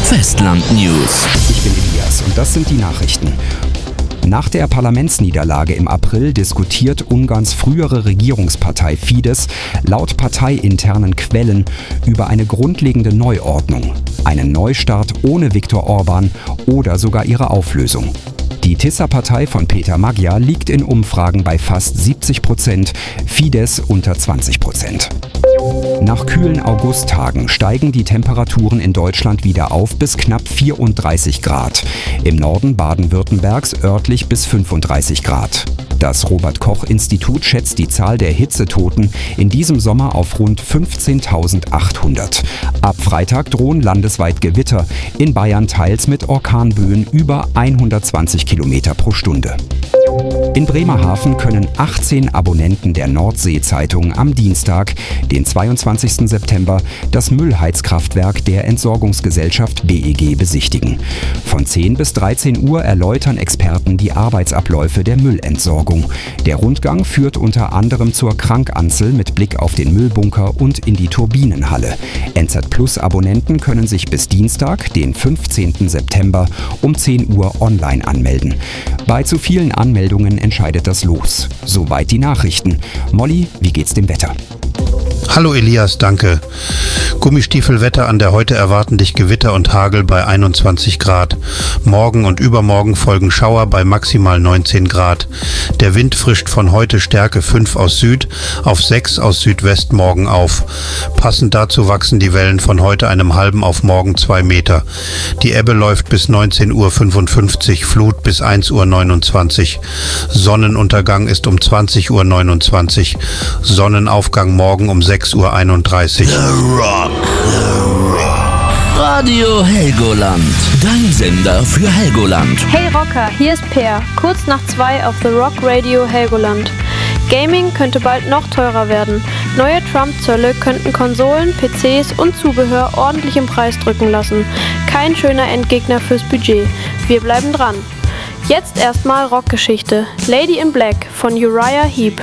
Festland-News. Ich bin Elias und das sind die Nachrichten. Nach der Parlamentsniederlage im April diskutiert Ungarns frühere Regierungspartei Fidesz laut parteiinternen Quellen über eine grundlegende Neuordnung, einen Neustart ohne Viktor Orbán oder sogar ihre Auflösung. Die Tisza-Partei von Peter Magyar liegt in Umfragen bei fast 70%, Fidesz unter 20%. Nach kühlen Augusttagen steigen die Temperaturen in Deutschland wieder auf bis knapp 34 Grad. Im Norden Baden-Württembergs örtlich bis 35 Grad. Das Robert-Koch-Institut schätzt die Zahl der Hitzetoten in diesem Sommer auf rund 15.800. Ab Freitag drohen landesweit Gewitter, in Bayern teils mit Orkanböen über 120 Kilometer pro Stunde. In Bremerhaven können 18 Abonnenten der Nordsee-Zeitung am Dienstag, den 22. September, das Müllheizkraftwerk der Entsorgungsgesellschaft BEG besichtigen. Von 10 bis 13 Uhr erläutern Experten die Arbeitsabläufe der Müllentsorgung. Der Rundgang führt unter anderem zur Krankanzel mit Blick auf den Müllbunker und in die Turbinenhalle. NZ-Plus-Abonnenten können sich bis Dienstag, den 15. September, um 10 Uhr online anmelden. Bei zu vielen Anmeldungen entscheidet das Los. Soweit die Nachrichten. Molly, wie geht's dem Wetter? Hallo Elias, danke. Gummistiefelwetter an der heute erwarten dich Gewitter und Hagel bei 21 Grad. Morgen und übermorgen folgen Schauer bei maximal 19 Grad. Der Wind frischt von heute Stärke 5 aus Süd auf 6 aus Südwest morgen auf. Passend dazu wachsen die Wellen von heute einem halben auf morgen 2 Meter. Die Ebbe läuft bis 19.55 Uhr, Flut bis 1.29 Uhr. Sonnenuntergang ist um 20.29 Uhr. Sonnenaufgang morgen um 6.31 Uhr. The Rock. Radio Helgoland. Dein Sender für Helgoland. Hey Rocker, hier ist Per. Kurz nach 2 auf The Rock Radio Helgoland. Gaming könnte bald noch teurer werden. Neue Trump-Zölle könnten Konsolen, PCs und Zubehör ordentlich im Preis drücken lassen. Kein schöner Endgegner fürs Budget. Wir bleiben dran. Jetzt erstmal Rockgeschichte. Lady in Black von Uriah Heep.